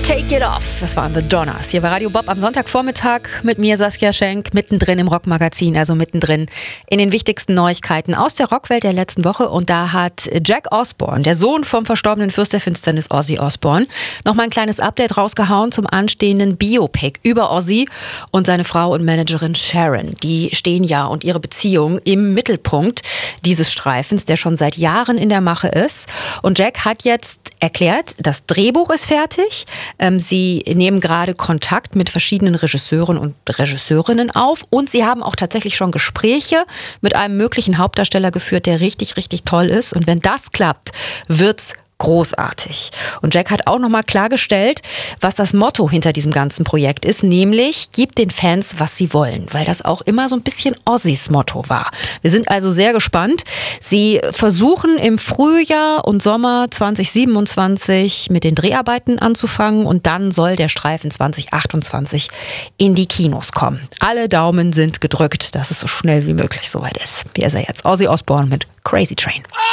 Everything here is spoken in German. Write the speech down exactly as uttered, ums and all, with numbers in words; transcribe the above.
Take It Off, das waren The Donners. Hier bei Radio Bob am Sonntagvormittag mit mir, Saskia Schenk, mittendrin im Rockmagazin, also mittendrin in den wichtigsten Neuigkeiten aus der Rockwelt der letzten Woche. Und da hat Jack Osbourne, der Sohn vom verstorbenen Fürst der Finsternis Ozzy Osbourne, nochmal ein kleines Update rausgehauen zum anstehenden Biopic über Ozzy und seine Frau und Managerin Sharon. Die stehen ja und ihre Beziehung im Mittelpunkt dieses Streifens, der schon seit Jahren in der Mache ist. Und Jack hat jetzt erklärt, das Drehbuch ist fertig. Ähm, sie nehmen gerade Kontakt mit verschiedenen Regisseuren und Regisseurinnen auf und sie haben auch tatsächlich schon Gespräche mit einem möglichen Hauptdarsteller geführt, der richtig, richtig toll ist. Und wenn das klappt, wird's großartig. Und Jack hat auch nochmal klargestellt, was das Motto hinter diesem ganzen Projekt ist, nämlich gib den Fans, was sie wollen, weil das auch immer so ein bisschen Ozzys Motto war. Wir sind also sehr gespannt. Sie versuchen im Frühjahr und Sommer zwanzig siebenundzwanzig mit den Dreharbeiten anzufangen und dann soll der Streifen zwanzig achtundzwanzig in die Kinos kommen. Alle Daumen sind gedrückt, dass es so schnell wie möglich soweit ist. Hier ist er jetzt, Ozzy Osbourne mit Crazy Train.